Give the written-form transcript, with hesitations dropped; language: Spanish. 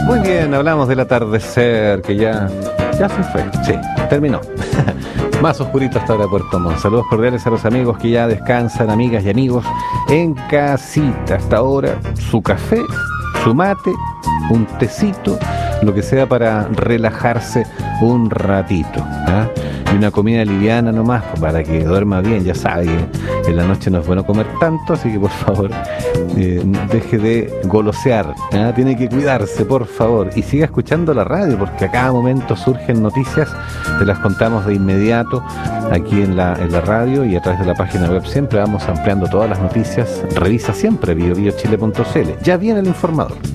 Muy bien, hablamos del atardecer, que ya se fue. Sí, terminó. Más oscurito hasta ahora Puerto Montt. Saludos cordiales a los amigos que ya descansan, amigas y amigos, en casita. Hasta ahora, su café, su mate, un tecito, lo que sea para relajarse un ratito, ¿eh? Y una comida liviana nomás, para que duerma bien. Ya sabe que en la noche no es bueno comer tanto, así que por favor, deje de golosear, ¿eh? Tiene que cuidarse, por favor, y siga escuchando la radio, porque a cada momento surgen noticias, te las contamos de inmediato aquí en la radio y a través de la página web. Siempre vamos ampliando todas las noticias. Revisa siempre biobiochile.cl. Ya viene el informador.